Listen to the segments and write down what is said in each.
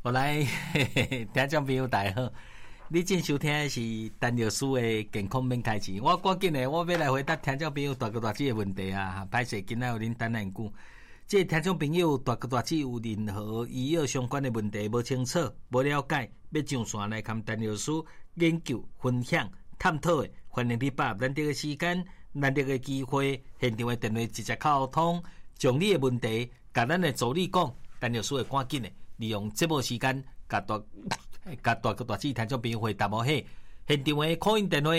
后来听众朋友大家好，你正收听的是陈老师的健康免开钱。我赶紧的，我要来回答听众朋友大哥大姐的问题啊！歹势，今仔有恁等很久。这听众朋友大哥大姐有任何医药相关的问题无清楚、无了解，要上线来跟陈老师研究、分享、探讨的，欢迎你把握难得的时间、难得的机会，现场的电话直接沟通，将你的问题甲咱的助理讲，陈老师会赶紧的。利用节目时间，甲大哥大姐听众朋友回答无嘿，现场的call in电话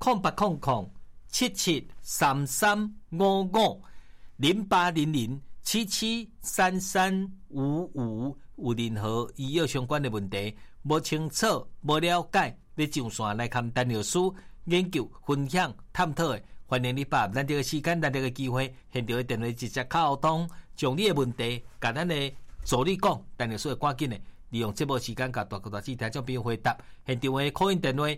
0800773355，有任何医药相关的问题，无清楚、无了解，你上线来看陈老师研究、分享、探讨的，欢迎你把咱这个时间、咱这个机会，现场的电话直接沟通，将你的问题甲咱的助理讲，陈老师会赶紧的利用节目时间，甲大哥大姐听众朋友回答。现场的call in电话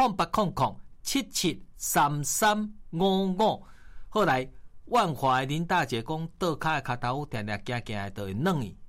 0800773355。后来万华的林大姐讲，倒脚的脚头定定行行的就会软去，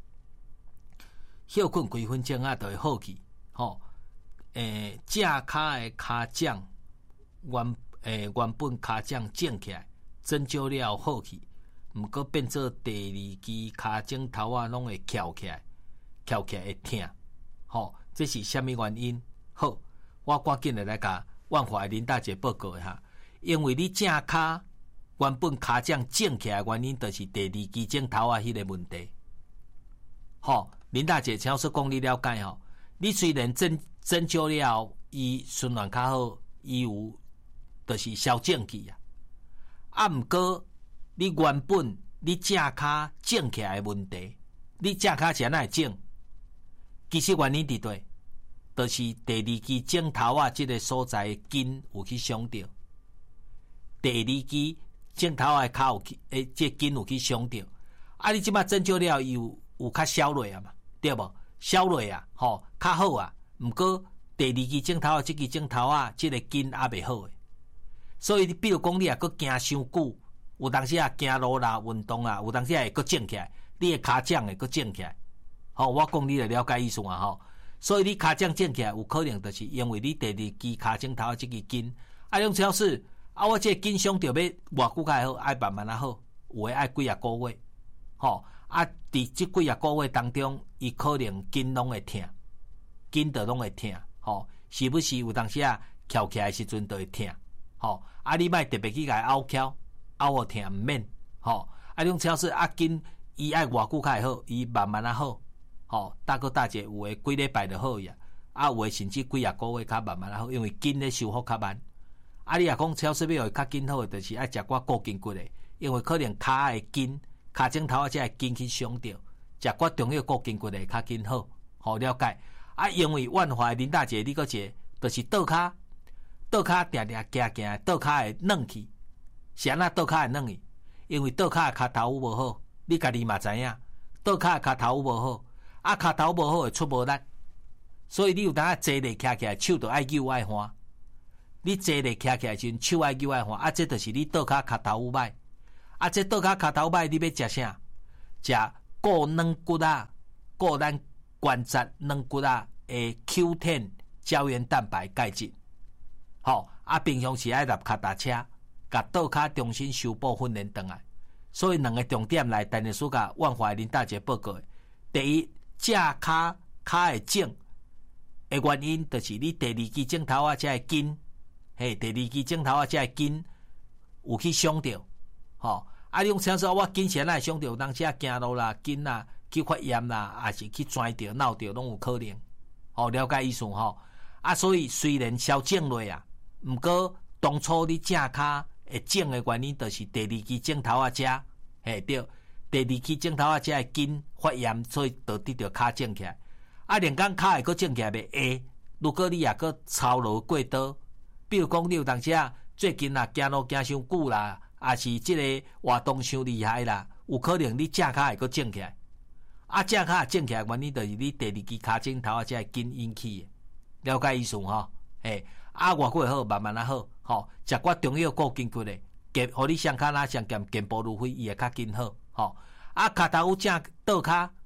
休困几分钟啊，就会好去。正脚的脚掌原本脚掌正起来，针灸了好去。毋过变做第二支骹趾头啊，拢会翘起来会痛。这是什么原因？好，我赶紧来甲万华林大姐报告一下。因为你正骹原本骹掌正起来原因，就是第二支指头啊，迄个问题。林大姐，请说讲你了解吼。你虽然针灸了，伊循环较好，伊有就是消正气啊。毋过你原本你正骹正起来的问题，你正骹是安怎会正？其实原因伫对，就是第二支指头啊，这个所在的筋有去伤到。第二支指头啊骹有去，这筋有去伤到。啊，你即摆针灸了有较消落啊嘛，对无？消落啊，较好啊。毋过第二支指头啊，这支指头啊，这个筋还未好诶。所以你比如讲，你也搁行伤久。有当时啊，行路啦、运动啦，有当时会搁正起来，你的骹掌会搁正起来。我讲你就了解意思啊。所以你骹掌正起来，有可能就是因为你第二支骹趾头这个筋。种超市我这个筋伤着要偌久才好，爱慢慢好，有诶爱几啊个月。伫这几啊个月当中，伊可能筋拢会痛，筋就拢会痛。是不是有当时啊翘起来时阵就会痛？你莫特别去甲伊拗翘。拗痛毋免，种超市筋伊爱偌久才会好，伊慢慢好，大哥大姐有诶几礼拜就好呀，有诶甚至几啊个月较慢慢好，因为筋咧修复较慢。你若讲超市要会较紧好诶，就是爱食寡固筋骨诶，因为可能骹诶筋、骹趾头这个筋去伤着，食寡中药固筋骨会较紧好，了解。因为万华林大姐你个一个，就是倒骹定定行行，倒骹会软去。是安怎倒脚会软去？因为倒脚的脚头无好，你家己嘛知影，倒脚的脚头无好，脚头无好会出无力，所以你有当坐咧徛起来，手就爱扭爱换。你坐咧徛起来时，手爱扭爱换，这就是你倒脚脚头有歹。这倒脚脚头歹，你要食啥？食固软骨啊，固咱关节软骨啊的 Q10 胶原蛋白钙质。平常时爱搭脚踏车。甲倒脚重新修补训练回来，所以两个重点来，陈老师甲万华林大姐报告的。第一，正脚会正的原因，就是你第二支指头啊，这个筋，第二支指头啊，这个筋有去伤到。你用常说我筋是安怎伤到？有当时啊行路啦，筋啊去发炎啦，还是去钻到、闹到，拢有可能。了解意思所以虽然消正落啊，毋过当初你正脚会正的原因，就是第二支指头啊，对，第二支指头啊，这筋发炎，所以就得到脚正起来。连讲脚会搁正起来袂下，如果你也搁操劳过多，比如讲你有当时最近行路行伤久啦，也是这个活动伤厉害啦，有可能你正脚会搁正起来。正脚正起来原因，就是你第二支脚趾头啊，这筋引起的。了解意思外国好，慢慢好，食寡中药固筋骨的，互你双骹上健步如飞，伊会较紧好，脚头正倒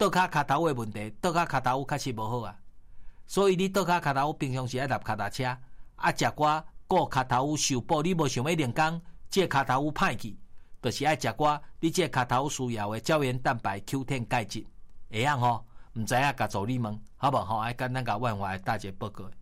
倒骹骹头的问题，倒骹骹头确实无好啊。所以你倒骹骹头平常时爱搭脚踏车，啊，食寡顾骹头受补，你无想要练功，这骹头歹去，就是爱食寡你这骹头需要的胶原蛋白、Q10、钙质，会样吼？唔知影甲助理问，好无吼？爱简单甲万华的大姐报告。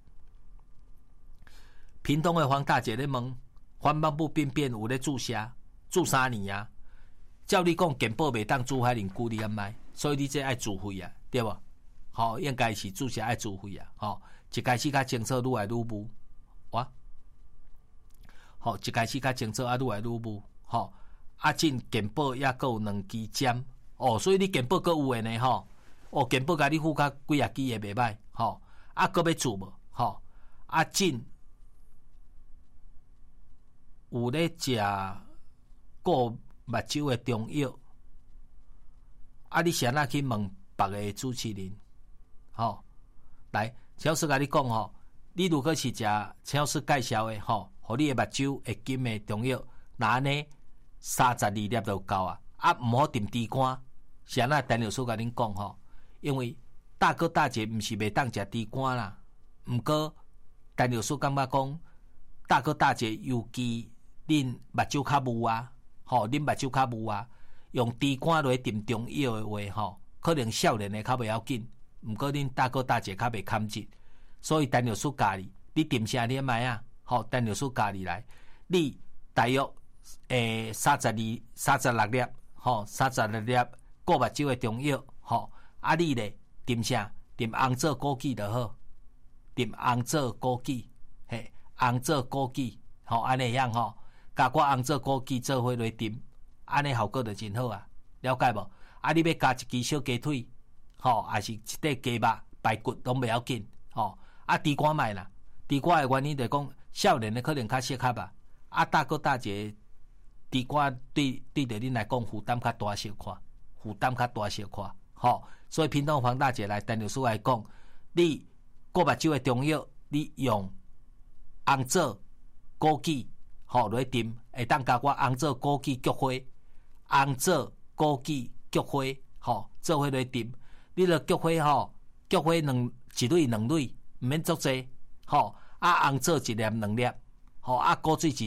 屏东的黄大姐咧问，环保部便便有咧注射，注3年啊？照你讲健保袂当注海灵菇，你安排，所以你这爱自费啊，对无？吼，应该是注射爱自费啊，吼，一开始较清楚愈来愈无，哇，吼，一开始较清楚啊，愈来愈无，吼，啊，进健保也阁有2支针，哦，所以你健保阁有诶呢，吼，哦，健保甲你付较几支诶袂歹，吼，啊，阁要注无，吼，啊，进有咧食顾目睭诶中药，啊，你是安那去问别个主持人？吼，来，陈老师甲你讲吼，你如果是食陈老师介绍的吼，互你的目睭会金的中药，那安尼32粒就够啊，啊，毋好啉猪肝，是安那陈老师甲恁讲吼，因为大哥大姐毋是袂当食猪肝啦，毋过陈老师感觉讲，大哥大姐尤其恁目睭较雾啊，吼，恁目睭较雾啊，用猪肝来啉中药的话吼，可能少年的较袂要紧。毋过恁大哥大姐较袂堪ចិត្ត，所以陈律师教你点啥你买啊？吼，陈律师教你来，你大约36粒，吼，36粒顾目睭的中药，吼，啊你咧点啥？点红枣枸杞就好，点红枣枸杞，嘿，红枣枸杞，吼，安尼样吼，加我红枣枸杞做伙来点，安尼效果就真好啊，了解无？啊，你要加一支小鸡腿。吼，还是一块鸡肉、排骨拢袂要紧，吼。啊，猪肝卖啦，猪肝的原因就是讲，少年的可能较适合吧。啊，大哥大姐，猪肝对着恁来讲负担较大小块，负担较大小块，吼。所以屏东黄大姐来，陈律师来讲，你顾目睭的中药，你用红枣、枸杞，吼来啉，会当加我红枣、枸杞、菊花，红枣、枸杞、菊花，吼做伙来啉。你著菊花吼，菊花一蕊2蕊，毋免足济，吼啊红枣1粒2粒，吼啊枸杞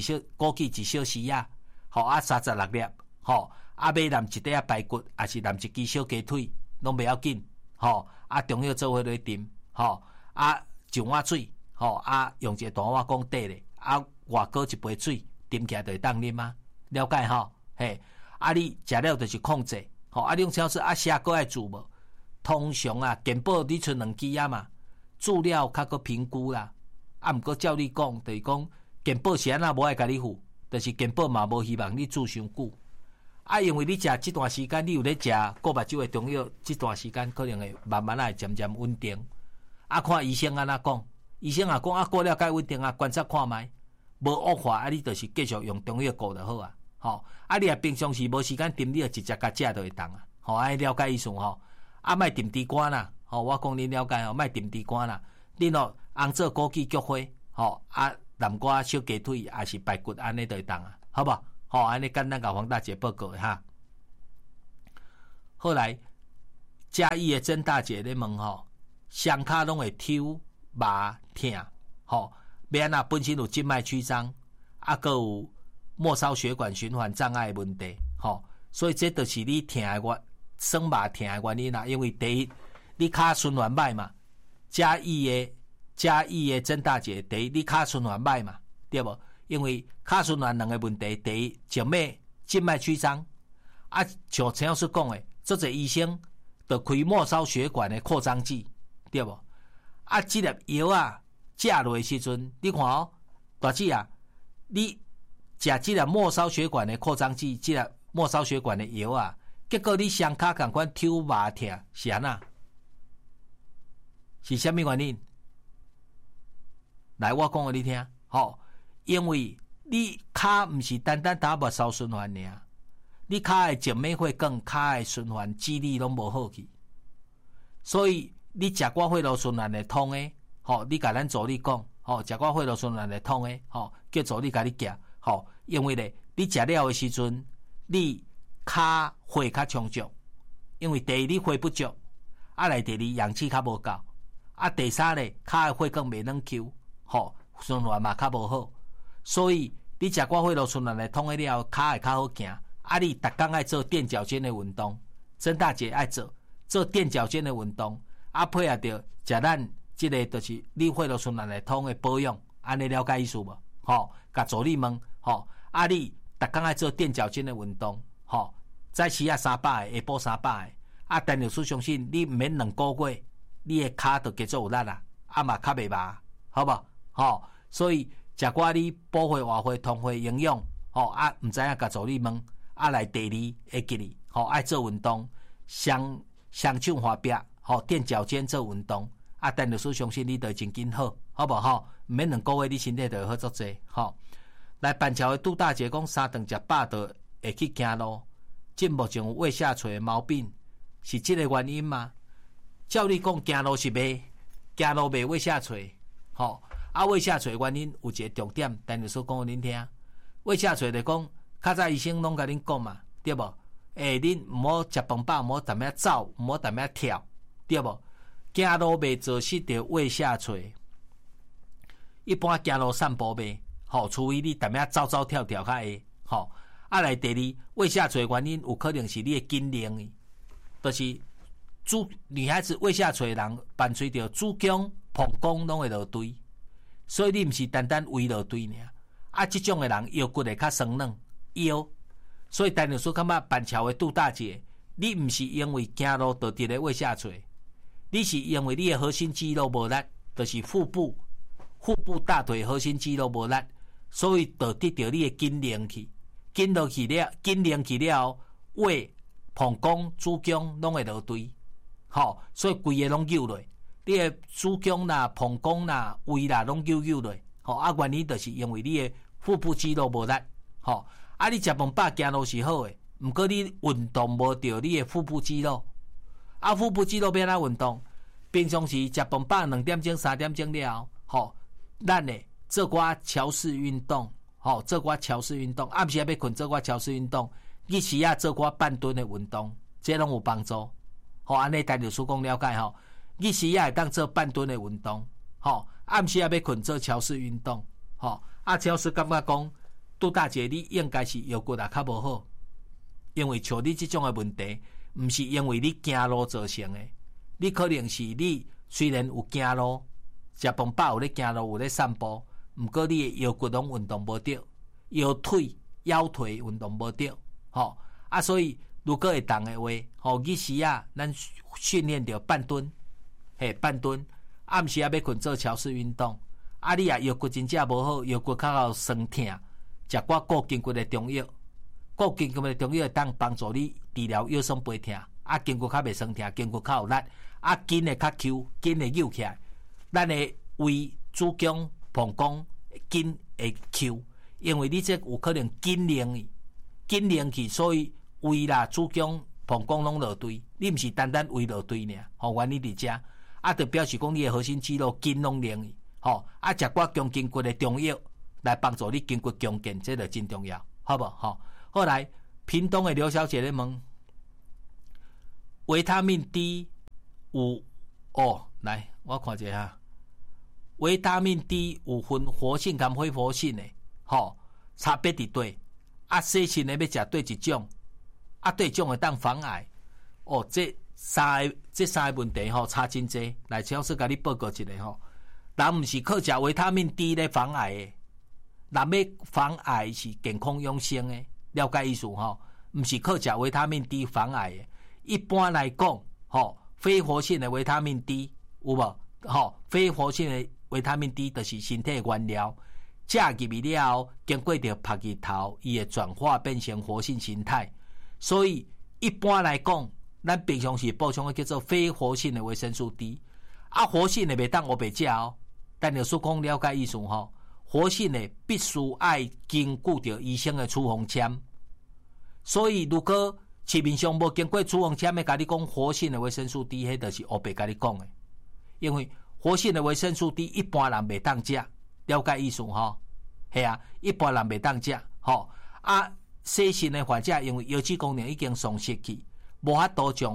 1小时啊，吼啊36粒，吼啊买淋一块排骨，也是淋一支小鸡腿，拢袂要紧，吼啊中药做伙来啉，吼啊上碗水，吼啊用一个大碗公底咧，啊外加一杯水，啉起来就会当啉啊，了解吼，嘿啊你食了就是控制，吼啊你用超市啊写个爱注无？通常啊，健保你剩2支啊嘛，注料较个评估啦。啊，毋过照你讲，就是讲健保是安那无爱甲你付，就是健保嘛无希望你住伤久。啊，因为你食这段时间，你有咧食顾目睭的中药，这段时间可能会慢慢会渐渐稳定。啊，看医生安那讲，医生也讲啊，过了该稳定啊，观察看卖，无恶化啊，你就是继续用中药顾就好啊。吼，啊，你若平常时无时间啉，你就直接甲食就会当啊。吼，安尼了解意思吼。啊，莫啉猪肝啦，吼，我讲恁了解吼，莫啉猪肝啦。恁哦，红枣、枸杞、菊花，吼啊，南瓜、小鸡腿，也是排骨，安尼就会当啊，好无？吼，安尼简单甲黄大姐报告哈。后来嘉义的曾大姐咧问吼，双骹拢会抽、麻、痛，吼，要安那本身有静脉曲张，啊，阁有末梢血管循环障碍的问题，吼，所以这就是你痛的酸麻痛的原因啦，因为第一，你骹循环歹嘛，嘉义的曾大姐，第一，你骹循环歹嘛，对无？因为骹循环2个问题，第一，静脉曲张，啊，像陈老师讲的，做者医生就开末梢血管的扩张剂，对无？啊，这粒药啊，食落的时阵，你看哦，大姐啊，你食这粒末梢血管的扩张剂，这粒末梢血管的药啊。结果你双骹共款抽麻痛是安那？是啥物原因？来，我讲互你听，吼，因为你骹毋是单单打末梢循环尔，你骹的静脉血管、骹的循环肌力拢无好去，所以你食寡血路循环会通诶，吼，你甲咱助理讲，吼，食寡血路循环会通诶，吼，叫助理甲你行，吼，因为咧，你食了的时阵，你骹血较充足，因为第一你血不足， 来第二氧气较无够，第三咧骹的血管袂软 Q， 循环嘛较无好，所以你食寡血路循环来通的了，骹会较好行。你逐工爱做垫脚尖的运动，曾大姐爱做垫脚尖的运动，配合着食咱即个就是你血路循环来通的保养，安尼了解意思无？甲助理问，你逐工爱做垫脚尖的运动，早时啊300个，下晡300个，陈律师相信你毋免2个月，你的骹就加做有力啦，嘛较袂麻，好无？所以食寡你补血、活血、通血营养，毋知影甲助理问，来第二会记哩，爱做运动，双手滑壁，垫脚尖做运动，陈律师相信你就真紧好，好无？毋免2个月，你身体就会好足济，来板桥的杜大姐讲，3顿食饱就会去行路。即目前有胃下垂的毛病，是这个原因吗？照你讲，行路是袂胃下垂，胃下垂原因有一个重点，陈律师讲互恁听。胃下垂就讲，较早医生拢甲恁讲嘛，对无？恁毋好食饭饱，毋好踮遐走，毋好踮遐跳，对无？行路袂造成着胃下垂。一般行路散步袂，除非你踮遐走走跳跳较会，来第二，胃下垂原因有可能是你的筋力，就是女孩子胃下垂的人伴随着子宫、膀胱拢会落堆，所以你毋是单单胃落堆尔。即种的人腰骨会较酸软，腰。所以陈律师感觉板桥的杜大姐，你毋是因为走路导致的胃下垂，你是因为你的核心肌肉无力，就是腹部大腿核心肌肉无力，所以导致着你的筋灵去。筋灵去了，胃、膀胱、子宫拢会落堆，所以规个拢扭落。你的子宫啦、膀胱啦、胃啦，拢扭落。原因就是因为你的腹部肌肉无力。你食饭饱行路是好的，毋过你运动无着你的腹部肌肉。腹部肌肉要安怎运动？平常时食饭饱2点钟、3点钟了后，咱呢做寡桥式运动。做寡桥式运动，暗时要困做寡桥式运动，日时做寡半蹲的运动，这拢有帮助。安尼陈律师讲了解日时会当做半蹲的运动，暗时要困做桥式运动。桥式感觉讲，杜大姐你应该是腰骨较无好，因为像你这种的问题，毋是因为你行路造成的，你可能是你虽然有行路，食饭饱有咧行路有咧散步。毋过你的腰骨拢运动无着，腰腿运动无着，所以如果会当的话，日时咱训练着半蹲，半蹲，暗时要困做桥式运动，你腰骨真正无好，腰骨较酸痛，食寡固筋骨的中药，固筋骨的中药会当帮助你治疗腰酸背痛，筋骨较袂酸痛，筋骨较有力，筋会较 Q， 筋会扭起来，咱的胃、子宫、膀胱筋会 Q， 因为你这有可能筋灵去，所以胃啦、子宫、膀胱拢落堆，你毋是单单胃落堆尔，原因伫遮，就表示讲你的核心肌肉筋拢灵去，食寡强筋骨的中药来帮助你筋骨强健，这就真重要，好无？后来屏东的刘小姐咧问，维他命 D 有来我看一下。维他命 D 有分活性跟非活性的，差别伫对。细性的要食对一种，对一种会当防癌。这三个问题差真济。来，超市甲你报告一下人毋是靠食维他命 D 咧防癌的，人要防癌是健康养生的，了解意思毋是靠食维他命 D 防癌的。一般来讲，非活性的维他命 D 有无？非活性的维他命 D 就是身体的原料，食入去了后，经过着晒日头，伊会转化变成活性形态。所以一般来讲，咱平常时补充的叫做非活性的维生素 D。活性的袂当黑白食但律师讲了解意思活性的必须爱经过着医生的处方签。所以如果市面上无经过处方签的，甲你讲活性的维生素 D， 迄就是黑白甲你讲的，因为活性的维生素 D 一般人袂当食，了解意思一般人袂当食细性的患者因为腰子功能已经丧失去，无法度将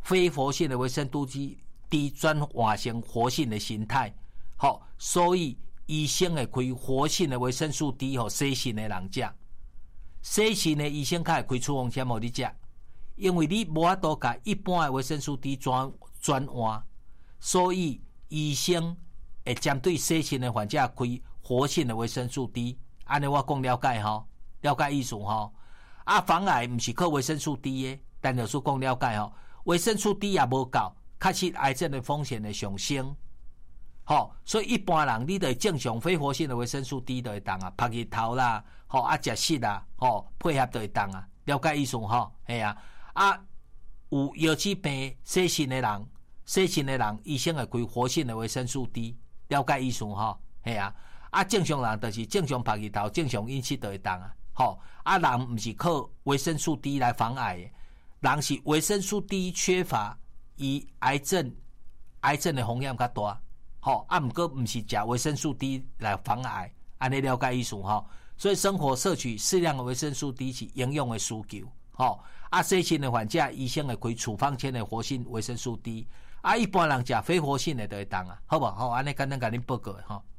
非活性的维生素 D 转换成活性的形态，好，所以医生会开活性的维生素 D 给洗肾的人食。洗肾的医生才会开处方签给你食，因为你无法度甲一般的维生素 D 转换，所以医生会针对洗肾的患者开活性的维生素 D。安尼我讲了解吼，了解意思吼。啊，防癌毋是靠维生素 D 的，但就是讲了解吼，维生素 D 也无够，确实癌症的风险会上升。吼，所以一般人你得正常非活性的维生素 D 就会当啊，晒日头啦，吼啊食食啦，吼配合就会当啊，了解意思吼，系啊，啊有腰子病、洗肾的人，医生会开活性的维生素 D， 了解意思吼，系啊，啊正常人就是正常晒日头、正常饮食就会当啊，吼啊人毋是靠维生素 D 来防癌的，人是维生素 D 缺乏，伊癌症的风险较大。好，啊，毋过毋是食维生素 D 来防癌，安尼了解意思吼。所以生活摄取适量的维生素 D 是营养的需求。吼，啊，洗肾的患者医生会开处方签的活性维生素 D， 啊，一般人食非活性的就会当啊，好无？好，安尼简单甲恁报告的吼。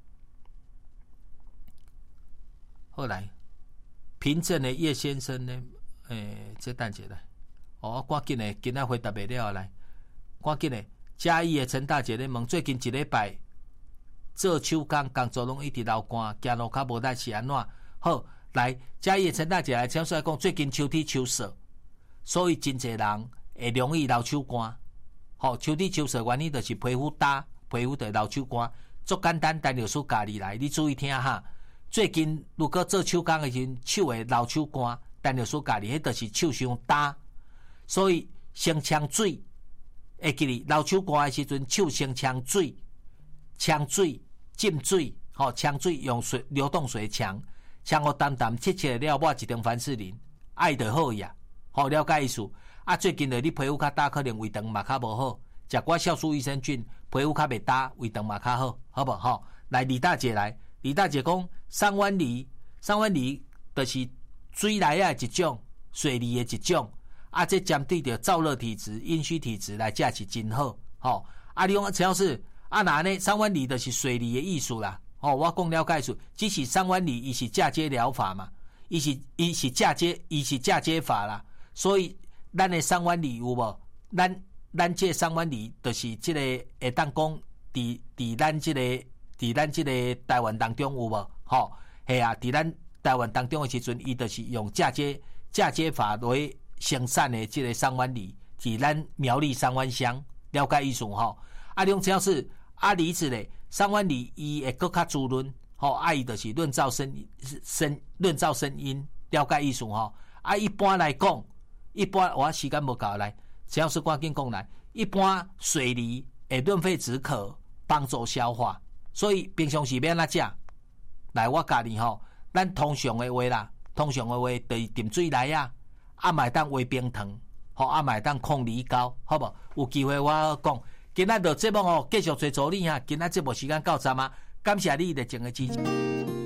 后来，平镇的叶先生呢，这等下来，赶紧的，今仔回答袂了来，赶紧的。嘉义的陈大姐咧问，最近一礼拜做手工作拢一直流汗，行路较无力是安怎？好，来嘉义的陈大姐来请说来讲，最近秋天秋色，所以真侪人会容易流手汗。好，秋天秋色原因就是皮肤干，皮肤就流手汗。足简单，但就是家己来，你注意听哈。最近如果做手工的时候，手会流手汗，但就是家己，迄就是手伤干，所以先呛水。会记哩，流手汗的时阵，手先呛水、浸水，吼，呛水用水流动水呛互淡淡切切了，抹一点凡士林，爱就好呀。好，了解意思。啊，最近的你皮肤较干，可能胃肠嘛较无好，食寡酵素益生菌，皮肤较袂干，胃肠嘛较好，好无吼？来，李大姐来，李大姐讲三湾梨就是水内的一种，水梨的一种。啊，这针对着燥热体质、阴虚体质来食是真好，吼！啊，你讲只要是啊，那呢三湾梨就是水梨的意思啦，哦，我讲了解数，只是三湾梨伊是嫁接疗法嘛，伊是嫁接法啦，所以咱的三湾梨有无？咱这三湾梨就是这个会当讲伫咱这个台湾当中有无？吼，系啊，伫咱台湾当中的时阵，伊就是用嫁接法来生产的这个三湾梨，是咱苗栗三湾乡，了解意思吼。啊，你只要是梨子咧，三湾梨伊会更较滋润，吼，伊就是润燥声音，了解意思吼。啊，一般来讲，我时间无够来，只要是赶紧讲来，一般水梨会润肺止渴，帮助消化，所以平常时免哪食。来，我教你吼，咱通常的话啦，就是啉水来啊。啊，买当微冰糖，好啊，买当控梨膏，好不好？有机会我讲，今仔就节目哦，继续做助你哈。今仔节目时间到站啊，感谢你的整个支持。